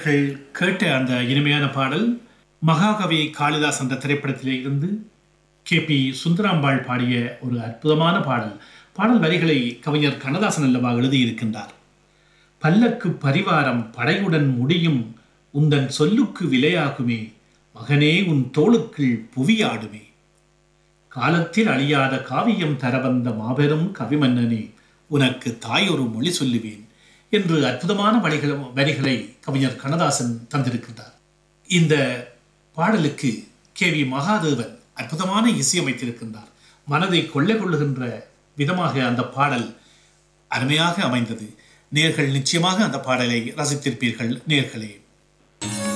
நேயர்கள் கேட்ட அந்த இனிமையான பாடல் மகாகவி காளிதாஸ் என்ற திரைப்படத்திலே இருந்து கே.பி. சுந்தராம்பாள் பாடிய ஒரு அற்புதமான பாடல். பாடல் வரிகளை கவிஞர் கண்ணதாசன் அல்லவா எழுதியிருக்கின்றார். பல்லக்கு பரிவாரம் படையுடன் முடியும் உந்தன் சொல்லுக்கு விலையாகுமே, மகனே உன் தோளுக்குள் புவியாடுமே, காலத்தில் அழியாத காவியம் தரவந்த மாபெரும் கவிமன்னனே, உனக்கு தாயொரு மொழி சொல்லுவேன் என்று அற்புதமான வரிகளை கவிஞர் கண்ணதாசன் தந்திருக்கின்றார். இந்த பாடலுக்கு கே.வி. மகாதேவன் அற்புதமான இசையமைத்திருக்கின்றார். மனதை கொள்ளை கொள்ளுகின்ற விதமாக அந்த பாடல் அருமையாக அமைந்தது. நேர்கள் நிச்சயமாக அந்த பாடலை ரசித்திருப்பீர்கள் நேர்களே.